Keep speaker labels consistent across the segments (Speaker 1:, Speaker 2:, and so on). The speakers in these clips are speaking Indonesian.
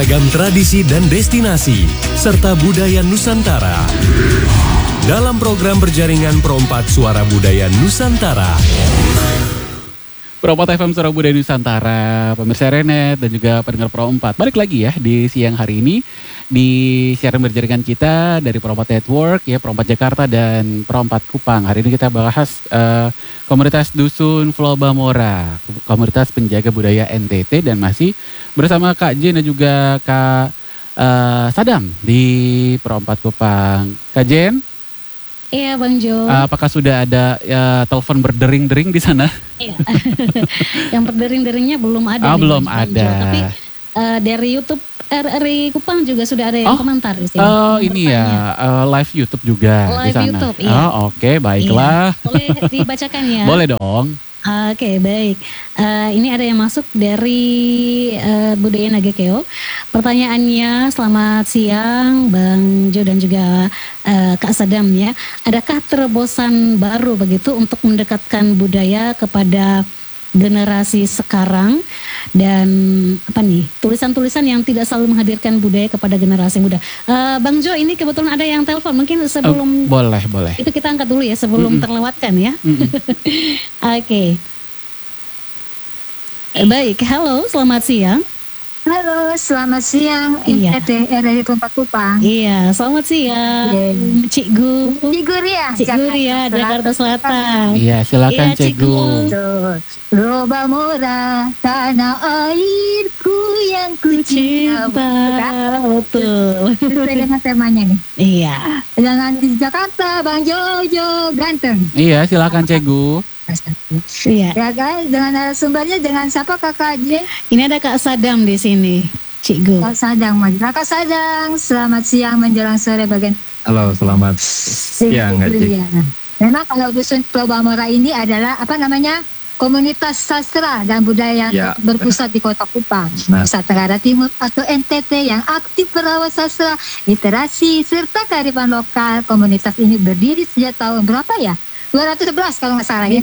Speaker 1: beragam tradisi dan destinasi, serta budaya Nusantara. Dalam program berjaringan Pro 4 Suara Budaya Nusantara.
Speaker 2: Pro 4 FM Suara Budaya Nusantara, pemirsa Renet dan juga pendengar Pro 4. Balik lagi ya di siang hari ini di siaran berjaringan kita dari Pro 4 Network ya, Pro 4 Jakarta dan Pro 4 Kupang. Hari ini kita bahas komunitas Dusun Flobamora, komunitas penjaga budaya NTT, dan masih bersama Kak Jen dan juga Kak Sadam di Pro 4 Kupang. Kak Jen?
Speaker 3: Iya Bang Jo.
Speaker 2: Apakah sudah ada telepon berdering-dering di sana?
Speaker 3: Iya. Yang berdering-deringnya belum ada.
Speaker 2: Belum
Speaker 3: Bang
Speaker 2: ada.
Speaker 3: Jo. Tapi dari YouTube RRI Kupang juga sudah ada yang komentar di sini.
Speaker 2: Oh ini ya, live YouTube juga di
Speaker 3: Live
Speaker 2: sana.
Speaker 3: YouTube, iya.
Speaker 2: Oke, baiklah.
Speaker 3: Iya. Boleh dibacakan ya?
Speaker 2: Boleh dong.
Speaker 3: Oke, baik. Ini ada yang masuk dari Budaya Nagakeo. Pertanyaannya, selamat siang Bang Jo dan juga Kak Sadam ya. Adakah terobosan baru begitu untuk mendekatkan budaya kepada generasi sekarang, dan tulisan-tulisan yang tidak selalu menghadirkan budaya kepada generasi muda? Bang Jo, ini kebetulan ada yang telepon, mungkin sebelum
Speaker 2: boleh
Speaker 3: itu kita angkat dulu ya sebelum terlewatkan ya. Oke. Baik, halo, selamat siang.
Speaker 4: Halo, selamat siang.
Speaker 3: Iya.
Speaker 4: NTT RRI Pro 4 Kupang.
Speaker 3: Iya, selamat siang, Cikgu.
Speaker 4: Cikgu Ria,
Speaker 3: Cikgu Ria, Jakarta Selatan.
Speaker 2: Iya, silakan
Speaker 3: Iya,
Speaker 2: Cikgu.
Speaker 4: Flobamora, tanah airku yang ku cinta.
Speaker 3: Betul.
Speaker 4: Sesuai dengan temanya nih.
Speaker 3: Iya.
Speaker 4: Jangan di Jakarta, Bang Jojo ganteng.
Speaker 2: Iya, silakan Cikgu.
Speaker 3: Iya.
Speaker 4: Ya guys, dengan narasumbernya dengan siapa Kakak J?
Speaker 3: Ini ada Kak Sadam di sini, Cikgu.
Speaker 4: Kak Sadang, Kakak Sadang. Selamat siang menjelang sore bagian.
Speaker 5: Halo, selamat siang Kak Cik.
Speaker 4: Memang kalau Dusun Flobamora ini adalah komunitas sastra dan budaya yang berpusat di Kota Kupang, Nusa Tenggara Timur atau NTT, yang aktif merawat sastra, literasi serta kearifan lokal. Komunitas ini berdiri sejak tahun berapa ya? 211 kalau nggak salah ya.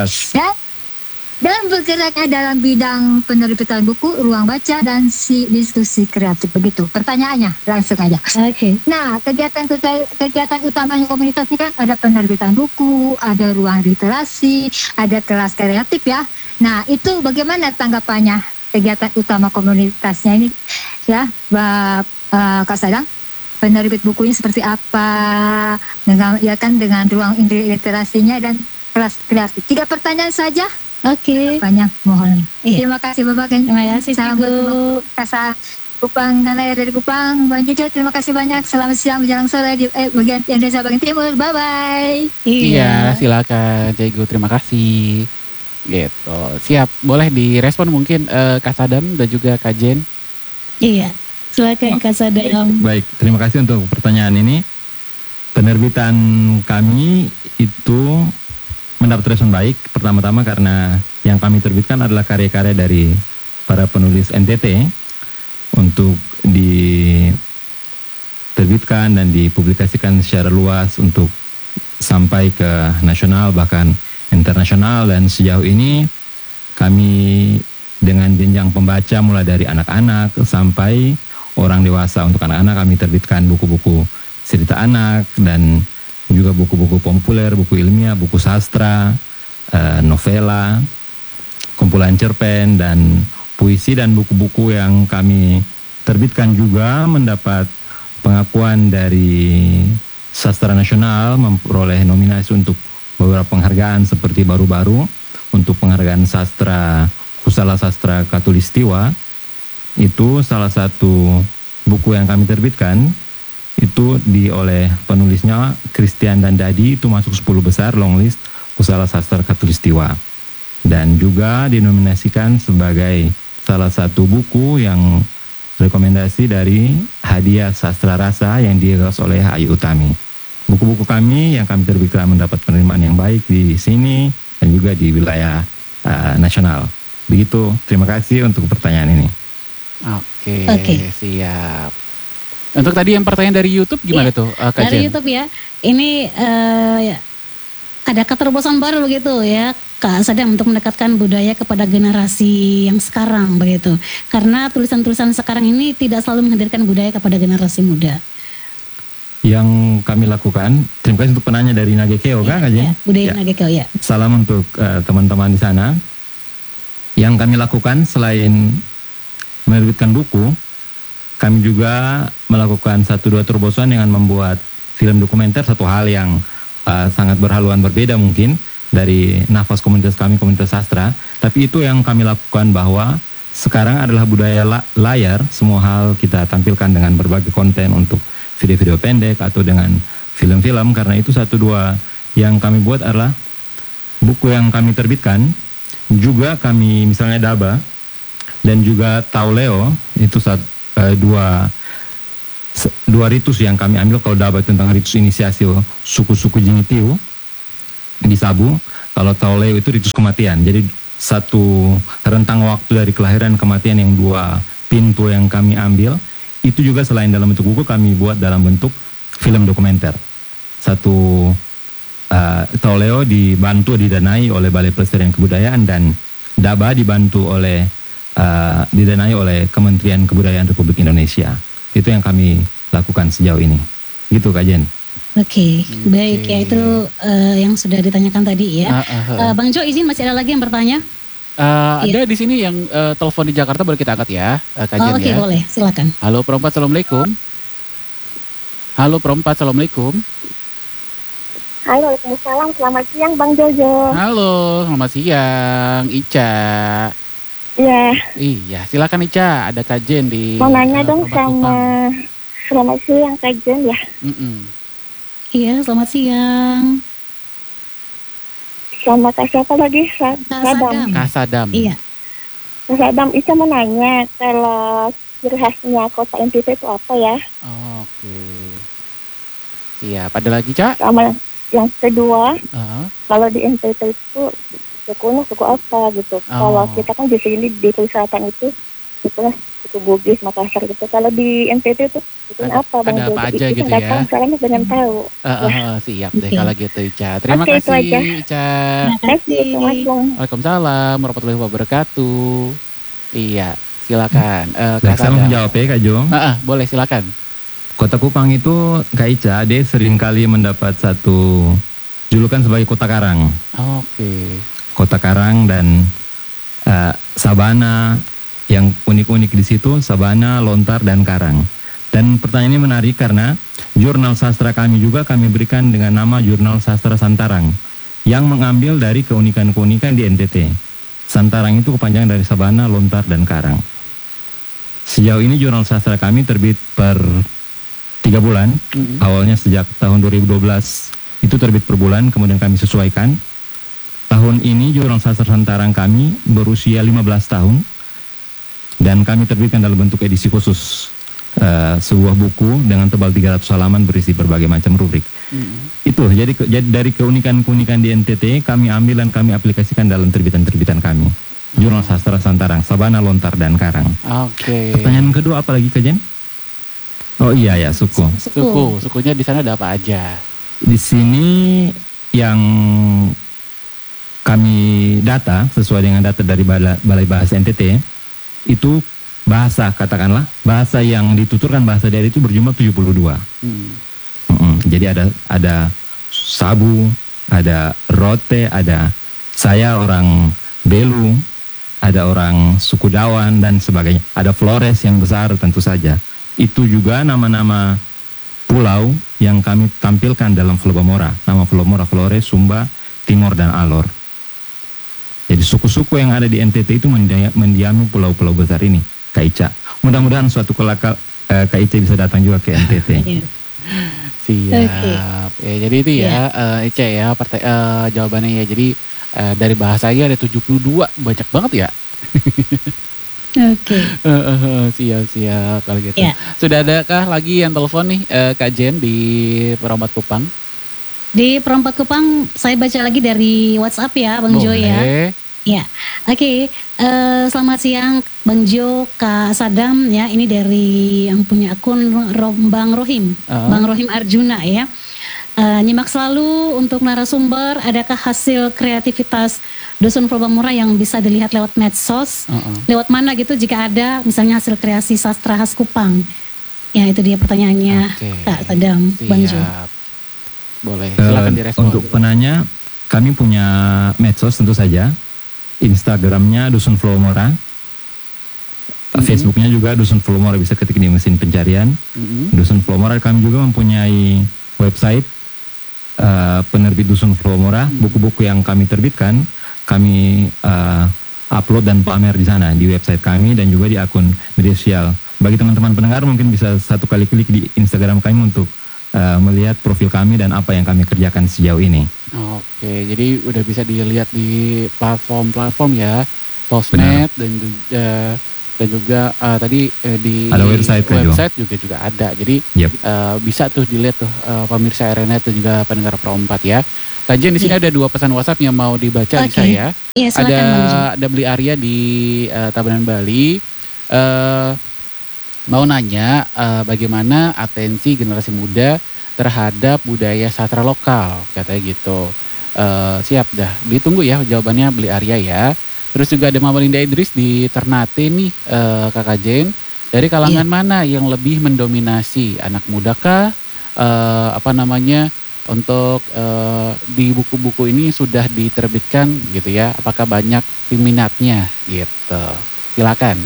Speaker 4: Dan bergeraknya dalam bidang penerbitan buku, ruang baca, dan diskusi kreatif. Begitu pertanyaannya, langsung aja.
Speaker 3: Oke.
Speaker 4: Nah, kegiatan utamanya komunitas ini kan ada penerbitan buku, ada ruang literasi, ada kelas kreatif ya. Nah, itu bagaimana tanggapannya kegiatan utama komunitasnya ini ya, Kak Sadang? Penerbit bukunya seperti apa, dengan ruang literasinya dan kelas kreatif. 3 pertanyaan saja.
Speaker 3: Oke.
Speaker 4: Banyak, mohon.
Speaker 3: Iya.
Speaker 4: Terima kasih Bapak.
Speaker 3: Terima kasih
Speaker 4: Salam
Speaker 3: Cikgu.
Speaker 4: Kasa Kupang dan dari Kupang. Bang Jojo, terima kasih banyak. Selamat siang menjelang sore di bagian Indonesia bagian timur. Bye bye.
Speaker 2: Iya, silakan Cikgu. Terima kasih. Gitu. Siap. Boleh direspon mungkin Kak Sadam dan juga Kak Jen.
Speaker 3: Iya. Silakan Kak Sadam.
Speaker 5: Baik, terima kasih untuk pertanyaan ini. Penerbitan kami itu mendapat respon baik. Pertama-tama karena yang kami terbitkan adalah karya-karya dari para penulis NTT untuk diterbitkan dan dipublikasikan secara luas untuk sampai ke nasional bahkan internasional. Dan sejauh ini kami dengan jenjang pembaca mulai dari anak-anak sampai orang dewasa. Untuk anak-anak kami terbitkan buku-buku cerita anak dan juga buku-buku populer, buku ilmiah, buku sastra, novela, kumpulan cerpen dan puisi, dan buku-buku yang kami terbitkan juga mendapat pengakuan dari sastra nasional, memperoleh nominasi untuk beberapa penghargaan seperti baru-baru untuk penghargaan sastra Kusala Sastra Katulistiwa. Itu salah satu buku yang kami terbitkan, itu oleh penulisnya Christian dan Dadi, itu masuk 10 besar longlist Kusala Sastra Katulistiwa, dan juga dinominasikan sebagai salah satu buku yang rekomendasi dari hadiah sastra rasa yang digagas oleh Ayu Utami. Buku-buku kami yang kami terbitkan mendapat penerimaan yang baik di sini dan juga di wilayah nasional. Begitu, terima kasih untuk pertanyaan ini.
Speaker 2: Oke. Siap. Untuk tadi yang pertanyaan dari YouTube gimana tuh Kak
Speaker 3: Dari
Speaker 2: Jen?
Speaker 3: YouTube ya. Ini Adakah terobosan baru begitu ya Kak Sadam untuk mendekatkan budaya kepada generasi yang sekarang begitu? Karena tulisan-tulisan sekarang ini tidak selalu menghadirkan budaya kepada generasi muda.
Speaker 5: Yang kami lakukan, terima kasih untuk penanya dari Nagekeo kan Kak Jen?
Speaker 3: Budaya Nagekeo ya.
Speaker 5: Salam untuk teman-teman di sana. Yang kami lakukan selain menerbitkan buku, kami juga melakukan 1-2 terobosan dengan membuat film dokumenter, satu hal yang sangat berhaluan berbeda mungkin dari nafas komunitas kami, komunitas sastra. Tapi itu yang kami lakukan, bahwa sekarang adalah budaya layar, semua hal kita tampilkan dengan berbagai konten untuk video-video pendek atau dengan film-film. Karena itu 1-2 yang kami buat adalah buku yang kami terbitkan, juga kami misalnya Daba dan juga Tauleo, itu dua ritus yang kami ambil. Kalau Daba tentang ritus inisiasi suku-suku Jinitiu di Sabu, kalau Tauleo itu ritus kematian. Jadi satu rentang waktu dari kelahiran kematian yang 2 pintu yang kami ambil. Itu juga selain dalam bentuk buku, kami buat dalam bentuk film dokumenter. Tauleo didanai oleh Balai Pelestarian Kebudayaan, dan Daba didanai oleh Kementerian Kebudayaan Republik Indonesia. Itu yang kami lakukan sejauh ini. Gitu Kak Jen.
Speaker 3: Oke, baik ya, itu yang sudah ditanyakan tadi ya. Bang Jo, izin masih ada lagi yang bertanya?
Speaker 2: Ada di sini yang telepon di Jakarta, boleh kita angkat ya, Kak Jen
Speaker 3: Oke,
Speaker 2: ya.
Speaker 3: boleh, silakan.
Speaker 2: Halo Perempat, assalamualaikum. Halo Perempat, assalamualaikum.
Speaker 6: Halo, waalaikumsalam. Selamat siang Bang Jojo.
Speaker 2: Halo, selamat siang Ica. Iya, silakan Ica. Ada Kak Jen di.
Speaker 6: Mau nanya dong sama. Selamat siang Kak Jen ya.
Speaker 3: Iya, selamat siang.
Speaker 6: Sama Kak siapa lagi?
Speaker 2: Kak Sadam.
Speaker 3: Iya.
Speaker 6: Kak Sadam, Ica mau nanya kalau ciri khasnya kota NTT itu apa ya?
Speaker 2: Oke. Siap. Ada lagi Cak?
Speaker 6: Sama yang kedua, kalau di NTT itu sukunya suku apa gitu. Kalau kita kan di sini di Selatan itu sukunya suku Bugis, Makassar gitu. Kalau di NTT itu sukunya apa Bang
Speaker 2: Ada apa aja gitu ya?
Speaker 6: Soalnya pengen tahu.
Speaker 2: Siap deh kalau gitu Ica. Terima kasih Ica.
Speaker 6: Terima kasih.
Speaker 2: Waalaikumsalam warahmatullahi wabarakatuh. Iya, silakan.
Speaker 5: Saya mau menjawab ya Kak Jo.
Speaker 2: Boleh, silakan.
Speaker 5: Kota Kupang itu Kak Ica, dia sering kali mendapat satu julukan sebagai kota karang.
Speaker 2: Oke.
Speaker 5: Kota karang dan sabana yang unik-unik di situ, sabana, lontar, dan karang. Dan pertanyaan ini menarik karena jurnal sastra kami juga kami berikan dengan nama Jurnal Sastra Santarang yang mengambil dari keunikan-keunikan di NTT. Santarang itu kepanjangan dari sabana, lontar, dan karang. Sejauh ini jurnal sastra kami terbit per 3 bulan. Awalnya sejak tahun 2012 itu terbit per bulan, kemudian kami sesuaikan. Tahun ini jurnal sastra Santarang kami berusia 15 tahun dan kami terbitkan dalam bentuk edisi khusus, sebuah buku dengan tebal 300 halaman berisi berbagai macam rubrik. Itu jadi dari keunikan-keunikan di NTT kami ambil dan kami aplikasikan dalam terbitan-terbitan kami. Jurnal Sastra Santarang, Sabana, Lontar, dan Karang.
Speaker 2: Oke.
Speaker 5: Pertanyaan kedua apa lagi Kak Jen? Oh iya ya,
Speaker 2: Sukunya di sana ada apa aja?
Speaker 5: Di sini yang kami data sesuai dengan data dari Balai Bahasa NTT itu bahasa, katakanlah bahasa yang dituturkan bahasa daerah itu berjumlah 72. Jadi ada Sabu, ada Rote, ada saya orang Belu, ada orang suku Dawan dan sebagainya. Ada Flores yang besar tentu saja. Itu juga nama-nama pulau yang kami tampilkan dalam Flobamora. Nama Flobamora, Flores, Sumba, Timor, dan Alor. Jadi suku-suku yang ada di NTT itu mendiami pulau-pulau besar ini, Kak Ica. Mudah-mudahan suatu kelak Kak Ica bisa datang juga ke NTT.
Speaker 2: Siap. Ya, jadi itu ya, Ica ya, jawabannya ya. Jadi dari bahasanya ada 72, banyak banget ya.
Speaker 3: Oke.
Speaker 2: Siap kalau gitu. Sudah adakah lagi yang telepon nih Kak Jen di Perompak Kupang?
Speaker 3: Di Perompak Kupang saya baca lagi dari WhatsApp ya Bang Jo ya. Ya, oke. Selamat siang Bang Jo, Kak Sadam ya. Ini dari yang punya akun Bang Rohim, Bang Rohim Arjuna ya. Nyimak selalu untuk narasumber, adakah hasil kreativitas Dusun Pulau Bamora yang bisa dilihat lewat medsos? Lewat mana gitu jika ada misalnya hasil kreasi sastra khas Kupang? Ya itu dia pertanyaannya Kak Sadam, Bang Jo.
Speaker 2: Boleh, silakan direspon.
Speaker 5: Untuk penanya, kami punya medsos tentu saja. Instagramnya Dusun Flomora. Facebooknya juga Dusun Flomora, bisa ketik di mesin pencarian. Dusun Flomora. Kami juga mempunyai website penerbit Dusun Flomora. Buku-buku yang kami terbitkan kami upload dan pamer di sana di website kami dan juga di akun media sosial. Bagi teman-teman pendengar mungkin bisa satu kali klik di Instagram kami untuk melihat profil kami dan apa yang kami kerjakan sejauh ini.
Speaker 2: Oke, jadi udah bisa dilihat di platform-platform ya, sosmed dan juga tadi di
Speaker 5: ada website
Speaker 2: juga ada. Jadi bisa tuh dilihat tuh pemirsa RNet dan juga pendengar Pro 4 ya. Kajian di sini ada 2 pesan WhatsApp yang mau dibaca di saya.
Speaker 3: Ya,
Speaker 2: ada Beli Arya di Tabanan Bali. Mau nanya bagaimana atensi generasi muda terhadap budaya sastra lokal, katanya gitu. Siap dah, ditunggu ya jawabannya Beli Arya ya. Terus juga ada Mama Linda Idris di Ternate nih, Kakak Jen. Dari kalangan mana yang lebih mendominasi, anak muda kah? Untuk di buku-buku ini sudah diterbitkan gitu ya? Apakah banyak peminatnya gitu? Silakan.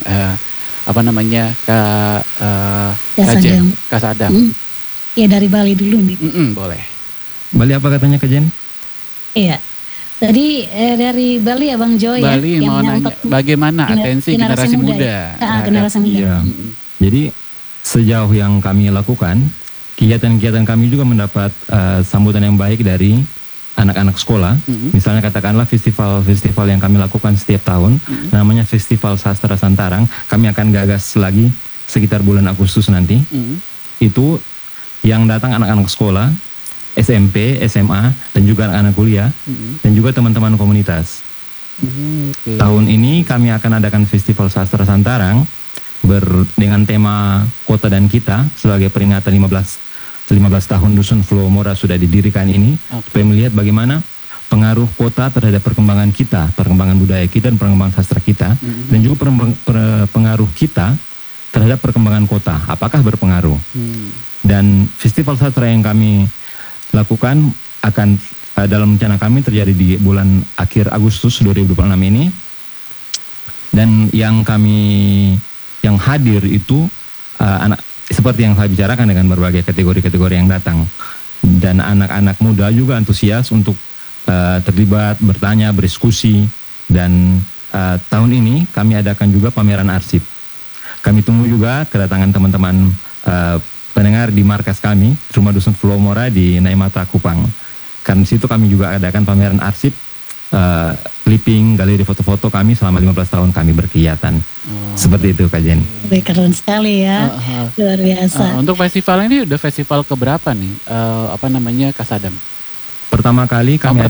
Speaker 2: Kak Sadam.
Speaker 3: Ya dari Bali dulu nih.
Speaker 2: Boleh.
Speaker 5: Bali apa katanya Kak Jen?
Speaker 3: Iya. Tadi dari Bali ya Bang Jo ya.
Speaker 2: Bali mau nanya bagaimana atensi generasi muda.
Speaker 3: Generasi muda.
Speaker 5: Iya. Jadi sejauh yang kami lakukan, kegiatan-kegiatan kami juga mendapat sambutan yang baik dari anak-anak sekolah. Misalnya katakanlah festival yang kami lakukan setiap tahun, namanya Festival Sastra Santarang. Kami akan gagas lagi sekitar bulan Agustus nanti. Itu yang datang anak-anak sekolah, SMP, SMA, dan juga anak-anak kuliah, dan juga teman-teman komunitas. Tahun ini kami akan adakan Festival Sastra Santarang dengan tema Kota dan Kita sebagai peringatan 15 tahun Dusun Flomora sudah didirikan ini, supaya melihat bagaimana pengaruh kota terhadap perkembangan kita, perkembangan budaya kita dan perkembangan sastra kita, dan juga pengaruh kita terhadap perkembangan kota. Apakah berpengaruh? Dan Festival Sastra yang kami lakukan akan dalam rencana kami terjadi di bulan akhir Agustus 2026 ini, dan yang hadir itu anak seperti yang saya bicarakan dengan berbagai kategori-kategori yang datang, dan anak-anak muda juga antusias untuk terlibat, bertanya, berdiskusi, dan tahun ini kami adakan juga pameran arsip. Kami tunggu juga kedatangan teman-teman pendengar di markas kami, Rumah Dusun Flomora di Naimata, Kupang. Karena di situ kami juga adakan pameran arsip, clipping, galeri foto-foto kami selama 15 tahun kami berkegiatan. Seperti itu Kak Jen.
Speaker 3: Keren sekali ya, luar biasa.
Speaker 2: Untuk festival ini udah festival keberapa nih? Kak Sadam?
Speaker 5: Pertama kali kami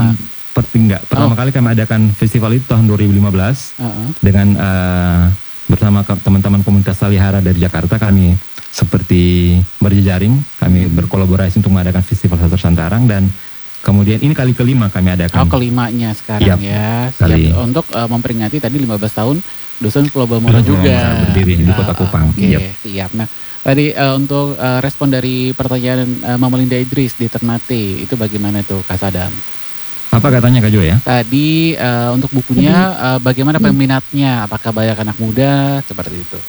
Speaker 5: adakan festival itu tahun 2015 dengan bersama teman-teman komunitas Salihara dari Jakarta. Kami seperti berjejaring, kami berkolaborasi untuk mengadakan Festival Sastra Santarang, dan kemudian ini kali kelima kami adakan.
Speaker 2: Kelimanya sekarang ya. Siap untuk memperingati tadi 15 tahun Dusun Pulau Bamora juga
Speaker 5: berdiri di Kota Kupang.
Speaker 2: Siap. Nah, tadi untuk respon dari pertanyaan Mama Linda Idris di Ternate, itu bagaimana tuh Kak Sadam?
Speaker 5: Apa katanya Kak Jo ya?
Speaker 2: Tadi untuk bukunya bagaimana peminatnya? Apakah banyak anak muda seperti itu?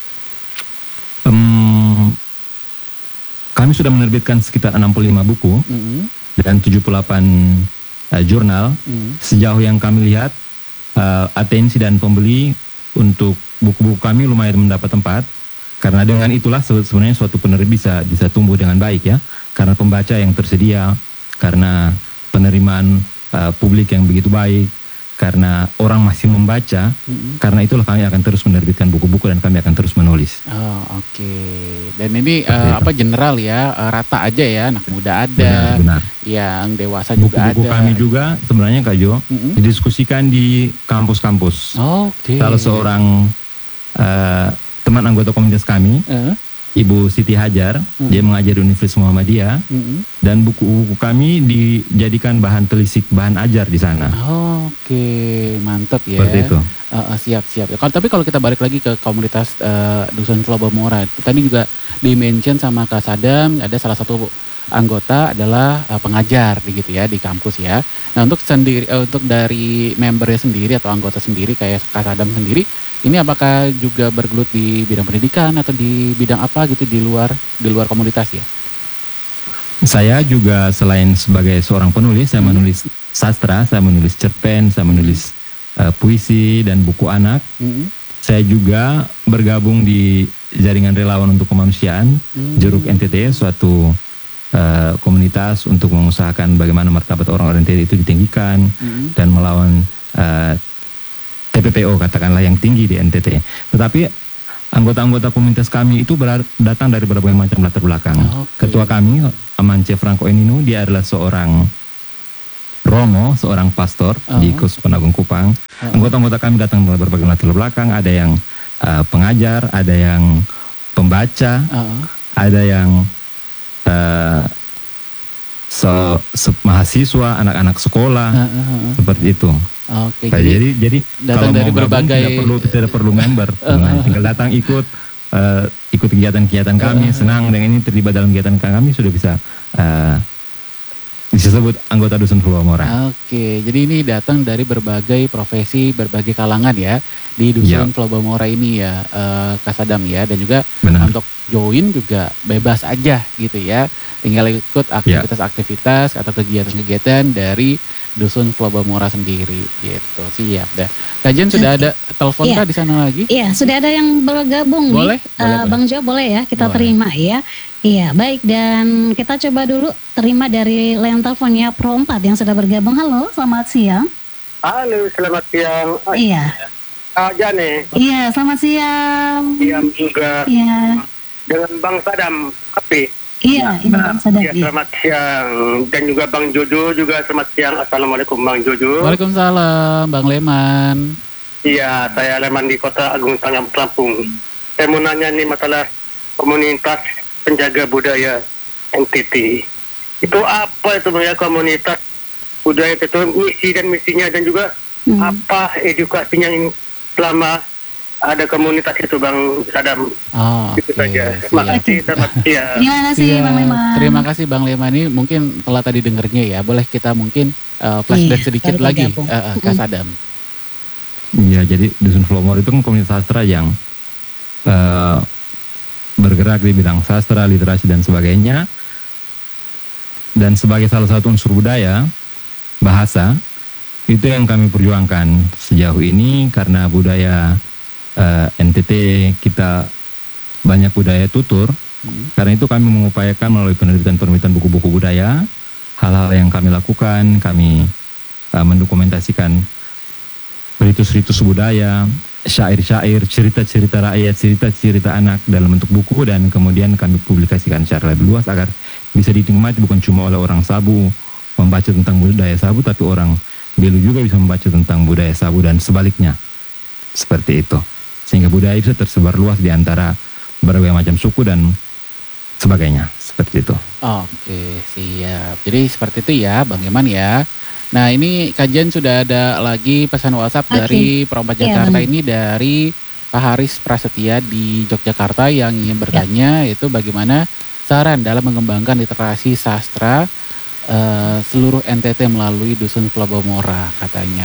Speaker 2: Kami sudah menerbitkan sekitar 65 buku dan 78 jurnal. Sejauh yang kami lihat, atensi dan pembeli untuk buku-buku kami lumayan mendapat tempat. Karena dengan itulah sebenarnya suatu penerbit bisa tumbuh dengan baik ya. Karena pembaca yang tersedia, karena penerimaan publik yang begitu baik, karena orang masih membaca, karena itulah kami akan terus menerbitkan buku-buku dan kami akan terus menulis. Oke. Dan ini general ya, rata aja ya, anak muda ada,
Speaker 5: benar.
Speaker 2: Yang dewasa juga ada.
Speaker 5: Buku-buku kami juga sebenarnya Kak Jo didiskusikan di kampus-kampus.
Speaker 2: Oke.
Speaker 5: Salah seorang teman anggota komunitas kami Ibu Siti Hajar, dia mengajar di Universitas Muhammadiyah, dan buku-buku kami dijadikan bahan telisik, bahan ajar di sana.
Speaker 2: Oke, mantap ya.
Speaker 5: Seperti itu.
Speaker 2: Siap. Tapi kalau kita balik lagi ke komunitas Dusun Flobomora, tadi juga di-mention sama Kak Sadam, ada salah satu anggota adalah pengajar gitu ya di kampus ya. Nah untuk dari membernya sendiri atau anggota sendiri kayak Kak Sadam sendiri, ini apakah juga bergelut di bidang pendidikan atau di bidang apa gitu di luar komunitas ya?
Speaker 5: Saya juga selain sebagai seorang penulis, saya menulis sastra, saya menulis cerpen, saya menulis puisi dan buku anak. Saya juga bergabung di Jaringan Relawan untuk Kemanusiaan, Jeruk NTT, suatu komunitas untuk mengusahakan bagaimana martabat orang-orang NTT itu ditinggikan dan melawan TPPO katakanlah yang tinggi di NTT. Tetapi anggota-anggota komunitas kami itu datang dari berbagai macam latar belakang. Ketua kami, Amance Franco Enino, dia adalah seorang romo, seorang pastor di Keuskupan Agung Kupang. Anggota-anggota kami datang dari berbagai latar belakang. Ada yang pengajar, ada yang pembaca, ada yang mahasiswa, anak-anak sekolah, seperti itu.
Speaker 2: Oke,
Speaker 5: jadi
Speaker 2: datang
Speaker 5: kalau
Speaker 2: dari
Speaker 5: mau gabung,
Speaker 2: berbagai
Speaker 5: tidak perlu member, tinggal datang ikut kegiatan-kegiatan kami, senang dengan ini, terlibat dalam kegiatan kami, sudah bisa disebut anggota Dusun Flobomora.
Speaker 2: Oke, jadi ini datang dari berbagai profesi, berbagai kalangan ya di Dusun Flobomora ini ya, Kak Sadam ya, dan juga untuk join juga bebas aja gitu ya, tinggal ikut aktivitas-aktivitas atau kegiatan-kegiatan dari Dusun Flobomora sendiri gitu. Siap dah. Kajian sudah ada telepon kah di sana lagi?
Speaker 3: Iya, sudah ada yang bergabung
Speaker 2: boleh,
Speaker 3: nih.
Speaker 2: boleh.
Speaker 3: Bang Jo boleh ya kita terima ya. Iya, baik, dan kita coba dulu terima dari line teleponnya Pro 4 yang sudah bergabung. Halo, selamat siang.
Speaker 7: Halo, selamat siang.
Speaker 3: Iya.
Speaker 7: Jane.
Speaker 3: Iya, selamat siang.
Speaker 7: Siang juga.
Speaker 3: Iya.
Speaker 7: Dengan Bang Sadam, Api.
Speaker 3: Iya, ini Bang Sadam.
Speaker 7: Iya, selamat siang. Dan juga Bang Jojo juga selamat siang. Assalamualaikum Bang Jojo.
Speaker 2: Waalaikumsalam, Bang Leman.
Speaker 7: Iya, saya Leman di Kota Agung Tangam, Lampung. Saya mau nanya nih masalah komunitas penjaga budaya NTT. Itu apa itu ya komunitas budaya itu, misi dan misinya, dan juga apa edukasinya yang selama ada komunitas itu Bang Sadam. Itu saja. Terima kasih, selamat siang.
Speaker 3: Terima kasih Bang Leman.
Speaker 2: Terima kasih Bang Leman, ini mungkin telah tadi dengernya ya. Boleh kita mungkin flashback sedikit lagi Kak Sadam.
Speaker 5: Iya, jadi Dusun Flobomora itu kan komunitas sastra yang bergerak di bidang sastra, literasi dan sebagainya. Dan sebagai salah satu unsur budaya, bahasa, itu yang kami perjuangkan sejauh ini, karena budaya NTT kita banyak budaya tutur. Karena itu kami mengupayakan melalui penerbitan buku-buku budaya, hal-hal yang kami lakukan, kami mendokumentasikan ritus-ritus budaya, syair-syair, cerita-cerita rakyat, cerita-cerita anak dalam bentuk buku, dan kemudian kami publikasikan secara lebih luas agar bisa dinikmati bukan cuma oleh orang Sabu membaca tentang budaya Sabu, tapi orang Belu juga bisa membaca tentang budaya Sabu dan sebaliknya. Seperti itu. Sehingga budaya bisa tersebar luas di antara berbagai macam suku dan sebagainya. Seperti itu.
Speaker 2: Oke, siap. Jadi seperti itu ya Bang Iman ya. Nah ini kajian sudah ada lagi pesan WhatsApp dari Perompak Jakarta ini dari Pak Haris Prasetya di Yogyakarta yang ingin bertanya itu bagaimana saran dalam mengembangkan literasi sastra seluruh NTT melalui Dusun Flobomora katanya.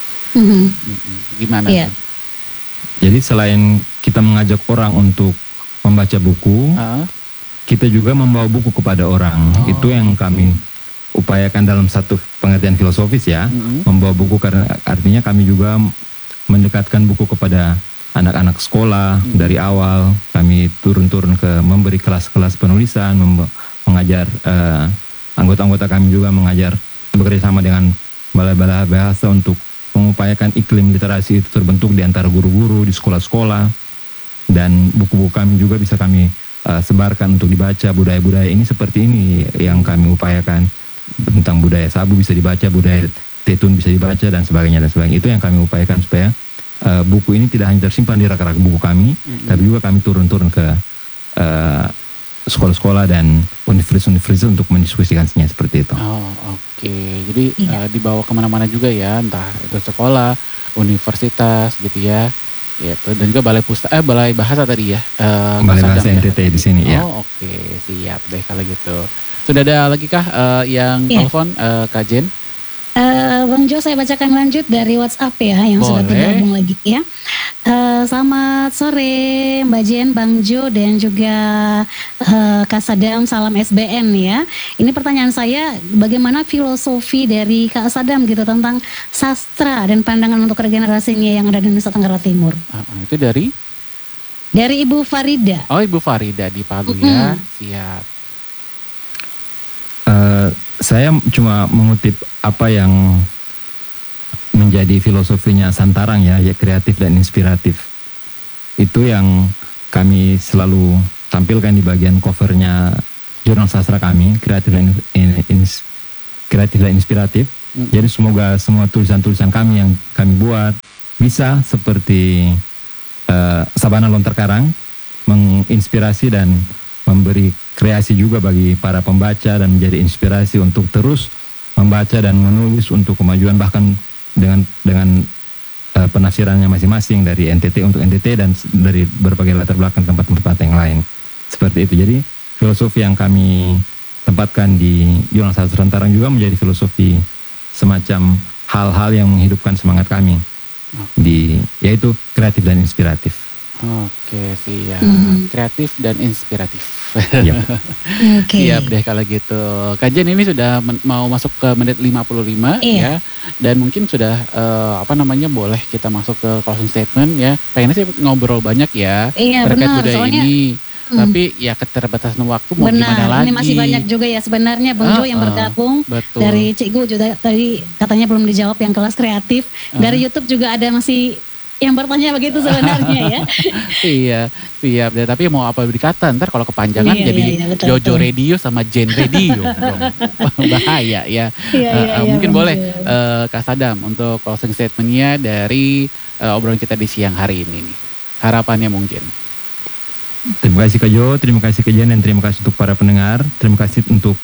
Speaker 2: Gimana?
Speaker 5: Jadi selain kita mengajak orang untuk membaca buku, kita juga membawa buku kepada orang. Itu yang kami upayakan dalam satu pengertian filosofis ya. Membawa buku karena artinya kami juga mendekatkan buku kepada anak-anak sekolah. Dari awal kami turun-turun ke memberi kelas-kelas penulisan, mengajar anggota-anggota kami juga mengajar bekerjasama dengan balai-balai bahasa untuk mengupayakan iklim literasi itu terbentuk di antara guru-guru di sekolah-sekolah, dan buku-buku kami juga bisa kami sebarkan untuk dibaca. Budaya-budaya ini seperti ini yang kami upayakan, tentang budaya Sabu bisa dibaca, budaya Tetun bisa dibaca dan sebagainya dan sebagainya. Itu yang kami upayakan supaya buku ini tidak hanya tersimpan di rak-rak buku kami, tapi juga kami turun-turun ke sekolah-sekolah dan universitas untuk mendiskusikannya seperti itu.
Speaker 2: Oh, oke. Jadi dibawa kemana-mana juga ya, entah itu sekolah, universitas gitu ya. Gitu. Dan juga balai bahasa tadi ya.
Speaker 5: Balai bahasa NTT di sini ya.
Speaker 2: Oh, oke. Siap deh kalau gitu. Sudah ada lagi kah yang telepon Kak Jen?
Speaker 3: Bang Jo, saya bacakan lanjut dari WhatsApp ya yang sudah bergabung lagi ya. Selamat sore Mbak Jen, Bang Jo dan juga Kak Sadam, salam SBN ya. Ini pertanyaan saya, bagaimana filosofi dari Kak Sadam gitu tentang sastra dan pandangan untuk regenerasinya yang ada di Nusa Tenggara Timur?
Speaker 2: Itu dari
Speaker 3: Ibu Farida.
Speaker 2: Oh, Ibu Farida di Palu ya. Siap.
Speaker 5: Saya cuma mengutip apa yang menjadi filosofinya Santarang ya kreatif dan inspiratif. Itu yang kami selalu tampilkan di bagian covernya jurnal sastra kami, kreatif dan inspiratif. Jadi semoga semua tulisan-tulisan kami yang kami buat bisa seperti Sabana Lontar Karang, menginspirasi dan memberi kreasi juga bagi para pembaca dan menjadi inspirasi untuk terus membaca dan menulis untuk kemajuan, bahkan dengan penafsirannya masing-masing dari NTT untuk NTT dan dari berbagai latar belakang tempat-tempat yang lain. Seperti itu. Jadi filosofi yang kami tempatkan di Jurnal Sastra Santarang juga menjadi filosofi semacam hal-hal yang menghidupkan semangat kami yaitu kreatif dan inspiratif.
Speaker 2: Oke, siap. Kreatif dan inspiratif.
Speaker 3: Okay.
Speaker 2: Siap deh kalau gitu. Kajian ini sudah mau masuk ke menit 55 ya. Dan mungkin sudah boleh kita masuk ke closing statement ya. Pengennya sih ngobrol banyak ya terkait budaya ini. Tapi ya keterbatasan waktu mau gimana lagi.
Speaker 3: Ini masih banyak juga ya sebenarnya Bang Jo yang bergabung.
Speaker 2: Betul.
Speaker 3: Dari Cikgu juga tadi katanya belum dijawab yang kelas kreatif. Dari YouTube juga ada masih yang bertanya begitu sebenarnya ya.
Speaker 2: Iya, siap deh. Tapi mau apa dikata ntar kalau kepanjangan betul, Jojo Radio sama Jen Radio dong. Bahaya ya. Mungkin boleh Kak Sadam untuk closing statementnya dari obrolan kita di siang hari ini nih. Harapannya mungkin.
Speaker 5: Terima kasih Kak Jo, terima kasih Kak Jen, dan terima kasih untuk para pendengar. Terima kasih untuk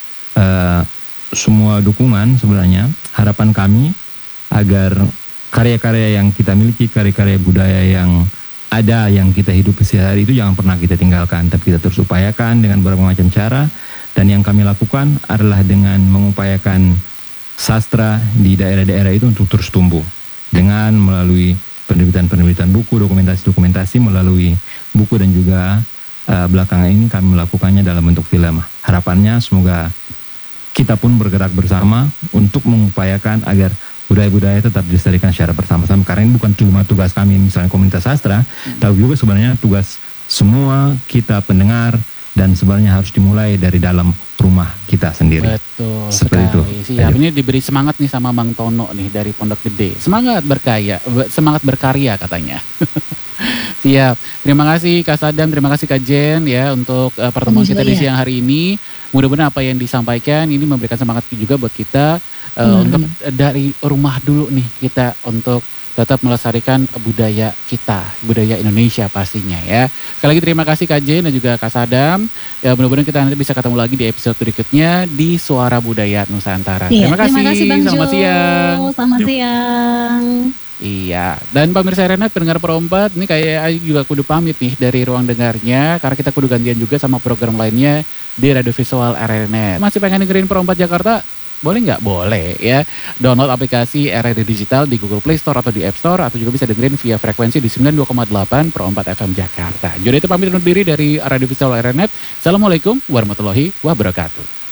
Speaker 5: semua dukungan sebenarnya. Harapan kami agar karya-karya yang kita miliki, karya-karya budaya yang ada, yang kita hidup sehari-hari itu jangan pernah kita tinggalkan, tapi kita terus upayakan dengan berbagai macam cara. Dan yang kami lakukan adalah dengan mengupayakan sastra di daerah-daerah itu untuk terus tumbuh. Dengan melalui penerbitan buku, dokumentasi, melalui buku dan juga belakangan ini kami melakukannya dalam bentuk film. Harapannya semoga kita pun bergerak bersama untuk mengupayakan agar budaya-budaya tetap dilestarikan secara bersama-sama, karena ini bukan cuma tugas kami misalnya komunitas sastra, tapi juga sebenarnya tugas semua kita pendengar, dan sebenarnya harus dimulai dari dalam rumah kita sendiri.
Speaker 2: Betul
Speaker 5: seperti
Speaker 2: sekali.
Speaker 5: Itu.
Speaker 2: Siap. Ini diberi semangat nih sama Bang Tono nih dari Pondok Gede. Semangat berkarya katanya. Siap. Terima kasih Kak Sadam, terima kasih Kak Jen ya untuk pertemuan kita di siang hari ini. Mudah-mudahan apa yang disampaikan ini memberikan semangat juga buat kita untuk dari rumah dulu nih kita untuk tetap melestarikan budaya kita, budaya Indonesia pastinya ya. Sekali lagi terima kasih Kak Jen dan juga Kak Sadam. Ya mudah-mudahan kita nanti bisa ketemu lagi di episode berikutnya di Suara Budaya Nusantara.
Speaker 3: Iya,
Speaker 2: terima kasih
Speaker 3: Bang
Speaker 2: selamat
Speaker 3: Jo.
Speaker 2: siang.
Speaker 3: Selamat siang.
Speaker 2: Iya, dan pemirsa Renet pendengar Perompat, ini kayak Ayu juga kudu pamit nih dari ruang dengarnya, karena kita kudu gantian juga sama program lainnya di Radio Visual Renet. Masih pengen dengerin Perompat Jakarta? Boleh nggak? Boleh ya. Download aplikasi RRD Digital di Google Play Store atau di App Store, atau juga bisa dengerin via frekuensi di 92,8 Perompat FM Jakarta. Jadi itu pamit undur diri dari Radio Visual Renet. Assalamualaikum warahmatullahi wabarakatuh.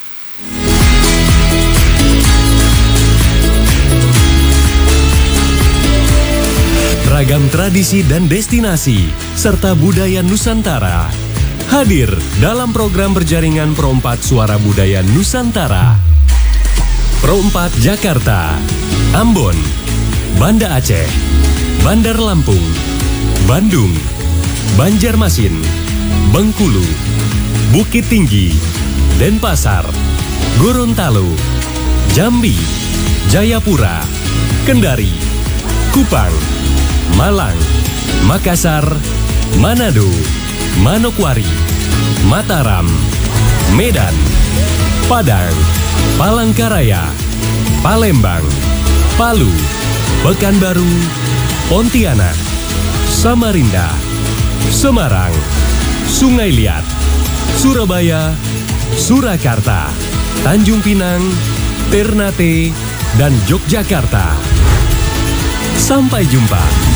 Speaker 1: Ragam tradisi dan destinasi, serta budaya Nusantara hadir dalam program berjaringan Perompat Suara Budaya Nusantara. Perompat Jakarta, Ambon, Banda Aceh, Bandar Lampung, Bandung, Banjarmasin, Bengkulu, Bukit Tinggi, Denpasar, Gorontalo, Jambi, Jayapura, Kendari, Kupang, Malang, Makassar, Manado, Manokwari, Mataram, Medan, Padang, Palangkaraya, Palembang, Palu, Pekanbaru, Pontianak, Samarinda, Semarang, Sungai Liat, Surabaya, Surakarta, Tanjung Pinang, Ternate, dan Yogyakarta. Sampai jumpa.